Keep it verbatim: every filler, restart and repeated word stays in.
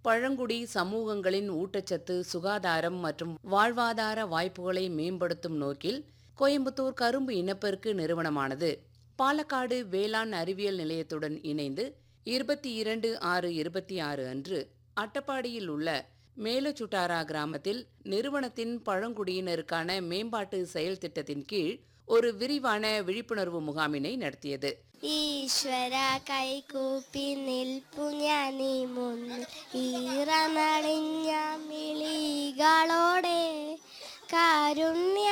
பழங்குடி சமூகங்களின் ஊட்டச்சத்து, சுகாதாரம் மற்றும் வாழ்வாதார வாய்ப்புகளை மேம்படுத்தும் நோக்கில் கோயம்புத்தூர் கரும்பு இனப்பெருக்கு நிறுவனமானது பாலக்காடு வேளாண் அறிவியல் நிலையத்துடன் இணைந்து இருபத்தி இரண்டு ஆறு இருபத்தி ஆறு அன்று அட்டப்பாடியில் உள்ள மேலச்சுட்டாரா கிராமத்தில் நிறுவனத்தின் பழங்குடியினருக்கான மேம்பாட்டு செயல் திட்டத்தின் கீழ் ஒரு விரிவான விழிப்புணர்வு முகாமினை நடத்தியது. ഈശ്വര കൈകൂപ്പി നിൽപ്പു ഞാനീ മുന്നിൽ ഈറനണിഞ്ഞ മിളികളോടെ കാരുണ്യ